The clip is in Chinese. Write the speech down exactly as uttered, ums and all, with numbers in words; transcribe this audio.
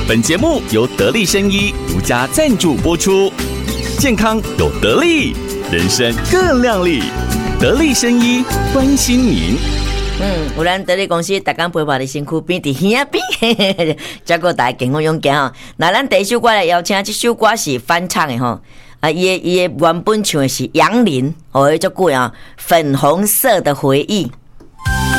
本节目由得力生医独家赞助播出，健康有得力，人生更亮丽。得力生医关心您。 嗯，有咱得力公司，逐工陪伴伫身躯边，伫耳边，照顾大家健康勇敢吼。那咱第一首歌来邀请，这首歌是翻唱的吼。啊，伊的伊的原本唱的是杨林，哦，足久啊，粉红色的回忆。